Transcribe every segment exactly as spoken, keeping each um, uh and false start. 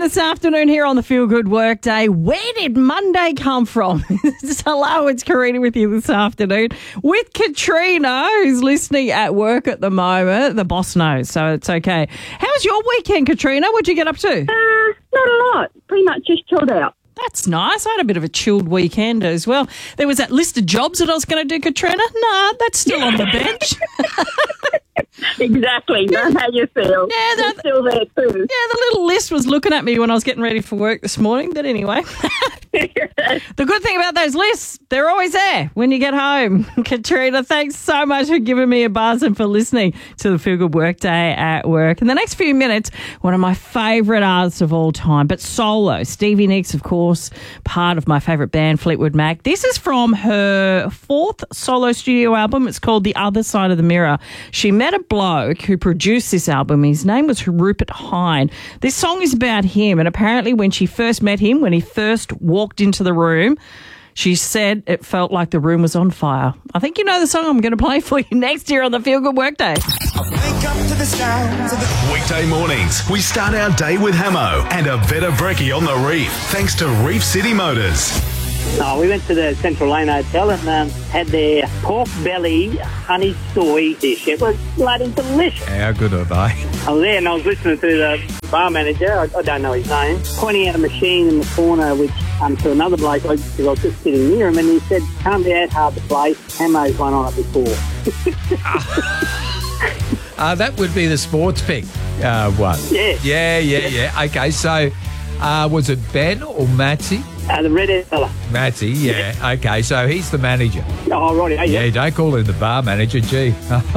this afternoon here on the Feel Good Workday. Where did Monday come from? Hello, it's Karina with you this afternoon with Katrina, who's listening at work at the moment. The boss knows, so it's okay. How was your weekend, Katrina? What'd you get up to? Uh, not a lot. Pretty much just chilled out. That's nice. I had a bit of a chilled weekend as well. There was that list of jobs that I was going to do, Katrina. Nah, that's still on the bench. Exactly. That's how you feel. Yeah, that, it's still there too. Yeah, the little list was looking at me when I was getting ready for work this morning. But anyway, the good thing about those lists, they're always there when you get home. Katrina, thanks so much for giving me a buzz and for listening to the Feel Good Workday at work. In the next few minutes, one of my favourite artists of all time, but solo, Stevie Nicks, of course, part of my favourite band, Fleetwood Mac. This is from her fourth solo studio album. It's called The Other Side of the Mirror. She met a bloke who produced this album. His name was Rupert Hine. This song is about him, and apparently when she first met him, when he first walked into the room, she said it felt like the room was on fire. I think you know the song I'm going to play for you next year on the Feel Good Workday. Wake up to the sounds of the weekday mornings. We start our day with Hamo and a better brekkie on the reef, thanks to Reef City Motors. No, we went to the Central Lane Hotel and um, had their pork belly honey soy dish. It was bloody delicious. How good are they? I was there and I was listening to the bar manager, I, I don't know his name, pointing at a machine in the corner, which um, to another bloke, because I was just sitting near him, and he said, can't be that hard to play. Hamo's won on it before. uh, that would be the sports pick uh, one. Yeah. Yeah, yeah, yeah. Okay, so uh, was it Ben or Matsy? Uh, the red fella. Matsy, yeah. Okay, so he's the manager. Oh, righty. Yeah, Yeah, don't call him the bar manager, gee.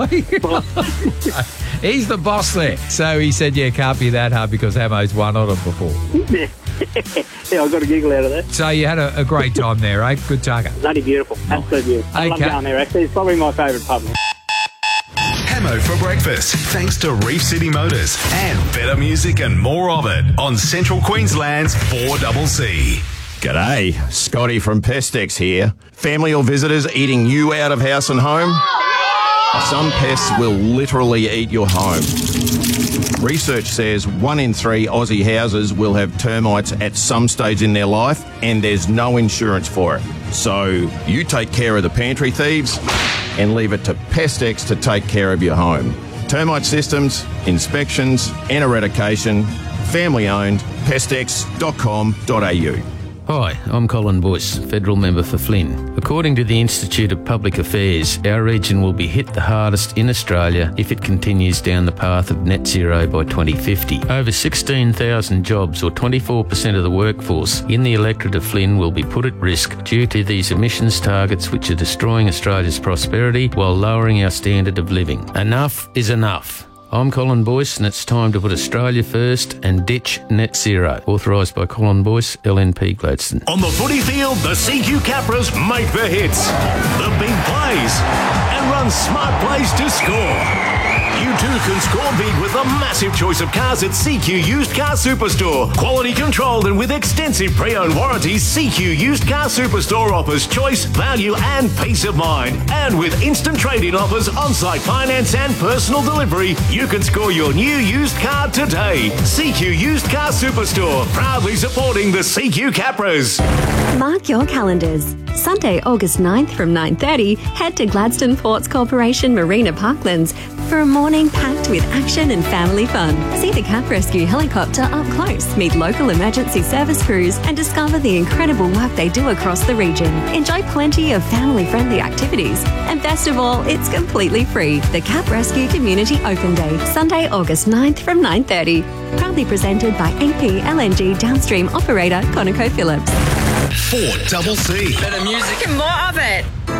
He's the boss there. So he said, yeah, can't be that hard because Hamo's won on it before. yeah. yeah, I got a giggle out of that. So you had a, a great time there, eh? Good tugger. Bloody beautiful. Absolutely beautiful. I love Okay. going there, actually. It's probably my favourite pub. Hamo for breakfast, thanks to Reef City Motors and better music and more of it on Central Queensland's four C C. G'day, Scotty from Pestex here. Family or visitors eating you out of house and home? Some pests will literally eat your home. Research says one in three Aussie houses will have termites at some stage in their life, and there's no insurance for it. So you take care of the pantry thieves and leave it to Pestex to take care of your home. Termite systems, inspections and eradication, family owned, pestex dot com dot a u. Hi, I'm Colin Boyce, Federal Member for Flynn. According to the Institute of Public Affairs, our region will be hit the hardest in Australia if it continues down the path of net zero by twenty fifty. Over sixteen thousand jobs, or twenty-four percent of the workforce, in the electorate of Flynn will be put at risk due to these emissions targets which are destroying Australia's prosperity while lowering our standard of living. Enough is enough. I'm Colin Boyce, and it's time to put Australia first and ditch net zero. Authorised by Colin Boyce, L N P Gladstone. On the footy field, the C Q Capras make the hits, the big plays, and run smart plays to score. You too can score big with a massive choice of cars at C Q Used Car Superstore. Quality controlled and with extensive pre-owned warranties, C Q Used Car Superstore offers choice, value and peace of mind. And with instant trade-in offers, on-site finance and personal delivery, you can score your new used car today. C Q Used Car Superstore, proudly supporting the C Q Capras. Mark your calendars. Sunday, August ninth from nine thirty, head to Gladstone Ports Corporation Marina Parklands for a morning packed with action and family fun. See the Cap Rescue helicopter up close, meet local emergency service crews and discover the incredible work they do across the region. Enjoy plenty of family-friendly activities. And best of all, it's completely free. The Cap Rescue Community Open Day, Sunday, August ninth from nine thirty. Proudly presented by A P L N G Downstream Operator ConocoPhillips. four C C. Better music and more of it.